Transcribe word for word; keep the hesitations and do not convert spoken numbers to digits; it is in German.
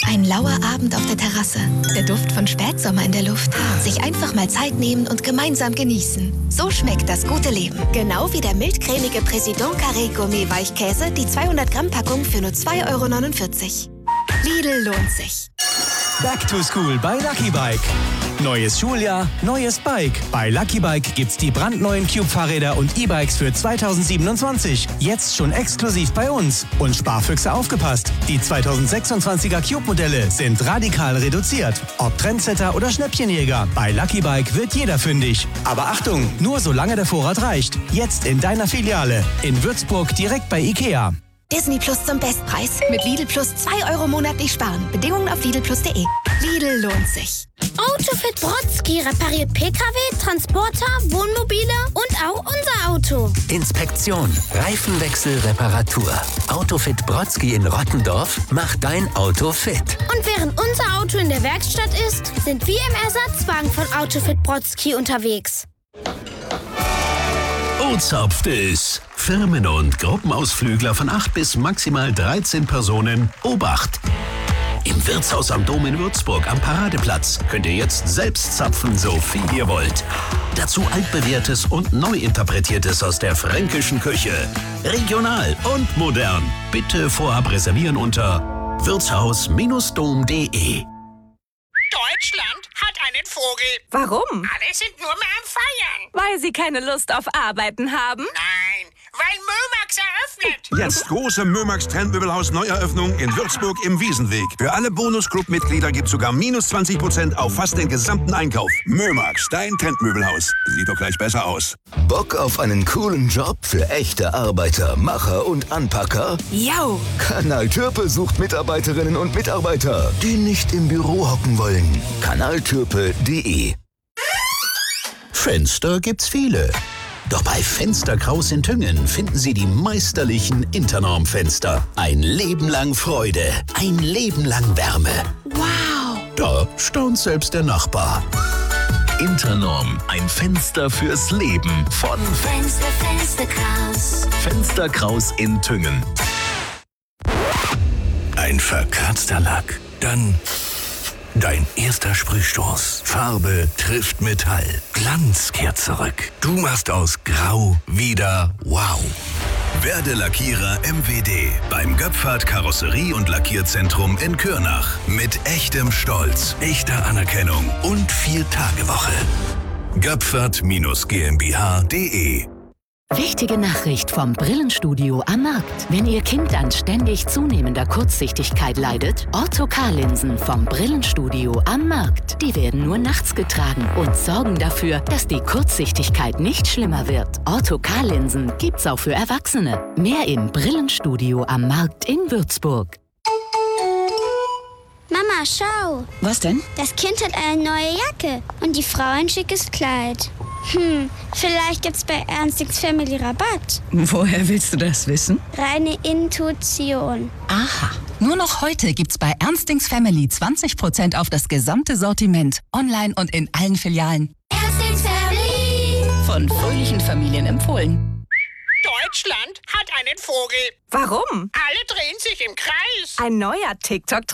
Ein lauer Abend auf der Terrasse. Der Duft von Spätsommer in der Luft. Sich einfach mal Zeit nehmen und gemeinsam genießen. So schmeckt das gute Leben. Genau wie der mildcremige Président Carré Gourmet Weichkäse, die zweihundert Gramm Packung für nur zwei Euro neunundvierzig. Lidl lohnt sich. Back to School bei Lucky Bike. Neues Schuljahr, neues Bike. Bei Lucky Bike gibt's die brandneuen Cube-Fahrräder und E-Bikes für zweitausendsiebenundzwanzig. Jetzt schon exklusiv bei uns. Und Sparfüchse aufgepasst. Die zweitausendsechsundzwanziger Cube-Modelle sind radikal reduziert. Ob Trendsetter oder Schnäppchenjäger, bei Lucky Bike wird jeder fündig. Aber Achtung, nur solange der Vorrat reicht. Jetzt in deiner Filiale. In Würzburg direkt bei Ikea. Disney Plus zum Bestpreis. Mit Lidl Plus zwei Euro monatlich sparen. Bedingungen auf lidl plus punkt de. Lidl lohnt sich. Autofit Brodsky repariert P K W, Transporter, Wohnmobile und auch unser Auto. Inspektion, Reifenwechsel, Reparatur. Autofit Brodsky in Rottendorf macht dein Auto fit. Und während unser Auto in der Werkstatt ist, sind wir im Ersatzwagen von Autofit Brodsky unterwegs. O-Zopft es. Firmen- und Gruppenausflügler von acht bis maximal dreizehn Personen. Obacht! Im Wirtshaus am Dom in Würzburg am Paradeplatz könnt ihr jetzt selbst zapfen, so viel ihr wollt. Dazu altbewährtes und neu interpretiertes aus der fränkischen Küche. Regional und modern. Bitte vorab reservieren unter wirtshaus Bindestrich dom punkt de. Deutschland hat einen Vogel. Warum? Alle sind nur mehr am Feiern. Weil sie keine Lust auf Arbeiten haben? Nein, weil Mömax eröffnet. Jetzt große Mömax Trendmöbelhaus Neueröffnung in Würzburg im Wiesenweg. Für alle Bonus-Club-Mitglieder gibt es sogar minus zwanzig Prozent auf fast den gesamten Einkauf. Mömax, dein Trendmöbelhaus. Sieht doch gleich besser aus. Bock auf einen coolen Job für echte Arbeiter, Macher und Anpacker? Yo! Kanal Türpe sucht Mitarbeiterinnen und Mitarbeiter, die nicht im Büro hocken wollen. kanaltürpe punkt de. Fenster gibt's viele. Doch bei Fenster Kraus in Tüngen finden Sie die meisterlichen Internorm-Fenster. Ein Leben lang Freude, ein Leben lang Wärme. Wow! Da staunt selbst der Nachbar. Internorm, ein Fenster fürs Leben von Fenster, Fenster Kraus. Fenster Kraus in Tüngen. Ein verkratzter Lack, dann dein erster Sprühstoß. Farbe trifft Metall. Glanz kehrt zurück. Du machst aus Grau wieder Wow. Werde Lackierer M W D beim Göpfert Karosserie- und Lackierzentrum in Kürnach. Mit echtem Stolz, echter Anerkennung und Vier-Tage-Woche. Göpfert GmbH punkt de. Wichtige Nachricht vom Brillenstudio am Markt. Wenn Ihr Kind an ständig zunehmender Kurzsichtigkeit leidet, Ortho-K-Linsen vom Brillenstudio am Markt. Die werden nur nachts getragen und sorgen dafür, dass die Kurzsichtigkeit nicht schlimmer wird. Ortho-K-Linsen gibt's auch für Erwachsene. Mehr im Brillenstudio am Markt in Würzburg. Mama, schau. Was denn? Das Kind hat eine neue Jacke und die Frau ein schickes Kleid. Hm, vielleicht gibt's bei Ernstings Family Rabatt. Woher willst du das wissen? Reine Intuition. Aha. Nur noch heute gibt's bei Ernstings Family zwanzig Prozent auf das gesamte Sortiment. Online und in allen Filialen. Ernstings Family. Von fröhlichen Familien empfohlen. Deutschland hat einen Vogel. Warum? Alle drehen sich im Kreis. Ein neuer TikTok